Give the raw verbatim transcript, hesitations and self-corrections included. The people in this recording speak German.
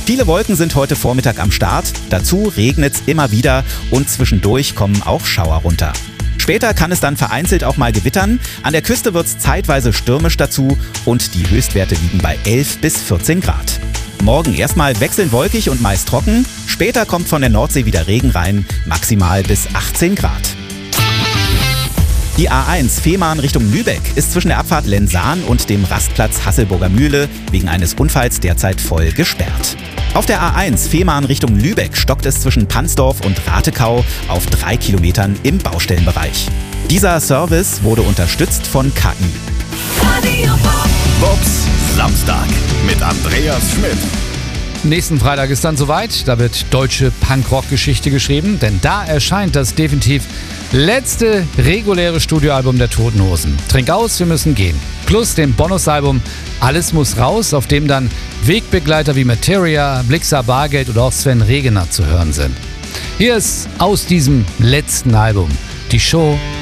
Viele Wolken sind heute Vormittag am Start. Dazu regnet es immer wieder und zwischendurch kommen auch Schauer runter. Später kann es dann vereinzelt auch mal gewittern. An der Küste wird es zeitweise stürmisch dazu und die Höchstwerte liegen bei elf bis vierzehn Grad. Morgen erstmal wechselnd wolkig und meist trocken. Später kommt von der Nordsee wieder Regen rein, maximal bis achtzehn Grad. Die A eins Fehmarn Richtung Lübeck ist zwischen der Abfahrt Lensahn und dem Rastplatz Hasselburger Mühle wegen eines Unfalls derzeit voll gesperrt. Auf der A eins Fehmarn Richtung Lübeck stockt es zwischen Pansdorf und Ratekau auf drei Kilometern im Baustellenbereich. Dieser Service wurde unterstützt von K I. Bobs Samstag mit Andreas Schmidt. Nächsten Freitag ist dann soweit. Da wird deutsche Punkrock-Geschichte geschrieben, denn da erscheint das definitiv letzte reguläre Studioalbum der Toten Hosen. Trink aus, wir müssen gehen. Plus dem Bonusalbum Alles muss raus, auf dem dann Wegbegleiter wie Materia, Blixa Bargeld oder auch Sven Regener zu hören sind. Hier ist aus diesem letzten Album die Show